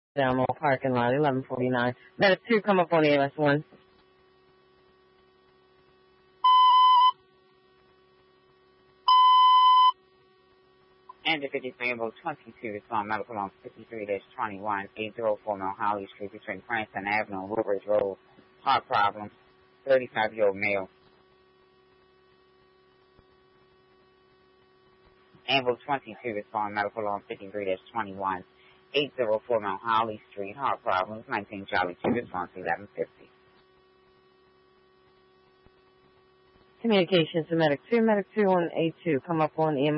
Download parking lot, 1149. Medic 2, come up on AMS 1. And the 53 Ambulance 22 respond medical on 53-21, 804 Mount Holly Street between Cranston Avenue and Woodbridge Road. Heart problems, 35-year-old male. Ambulance 22 respond medical on 53-21, 804 Mount Holly Street. Heart problems, 19 Charlie 2 response 1150. Communications to Medic 2 on A2, come up on EMS